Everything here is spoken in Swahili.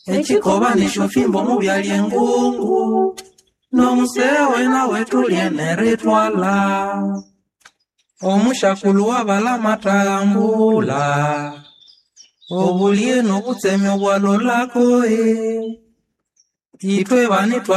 Echikoba nishofimbo mubyali engungu nomusewe nawe tulieneretwala omushakulu wabala matagambula obulie nobutseme bwalolako itwe banitwa